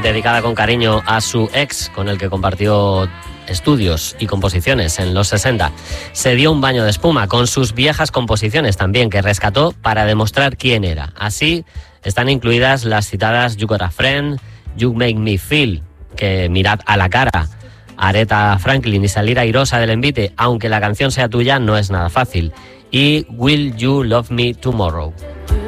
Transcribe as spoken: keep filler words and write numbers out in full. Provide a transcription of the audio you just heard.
dedicada con cariño a su ex, con el que compartió estudios y composiciones en los sesenta. Se dio un baño de espuma con sus viejas composiciones también, que rescató para demostrar quién era. Así están incluidas las citadas You Got a Friend, You Make Me Feel, que mirad a la cara, Aretha Franklin, y salir airosa del envite, aunque la canción sea tuya, no es nada fácil. Y Will You Love Me Tomorrow.